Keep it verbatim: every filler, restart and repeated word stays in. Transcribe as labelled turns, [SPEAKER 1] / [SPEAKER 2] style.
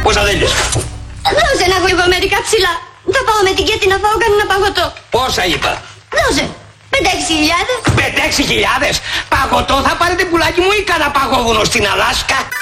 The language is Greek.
[SPEAKER 1] Πόσα θέλεις?
[SPEAKER 2] Δώσε να έχω εγώ μερικά ψηλά. Θα πάω με την Κέτη να φάω κανένα παγωτό.
[SPEAKER 1] Πόσα είπα?
[SPEAKER 2] Δώσε. Πέντε-έξι χιλιάδες.
[SPEAKER 1] Πέντε-έξι χιλιάδες. Παγωτό θα πάρετε πουλάκι μου ή κανένα παγόβουνο στην Αλάσκα?